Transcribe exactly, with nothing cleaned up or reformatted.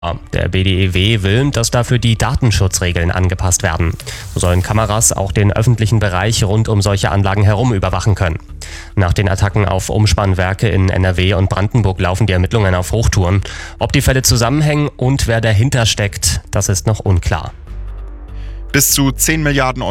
Der B D E W will, dass dafür die Datenschutzregeln angepasst werden. So sollen Kameras auch den öffentlichen Bereich rund um solche Anlagen herum überwachen können. Nach den Attacken auf Umspannwerke in N R W und Brandenburg laufen die Ermittlungen auf Hochtouren. Ob die Fälle zusammenhängen und wer dahinter steckt, das ist noch unklar. Bis zu zehn Milliarden Euro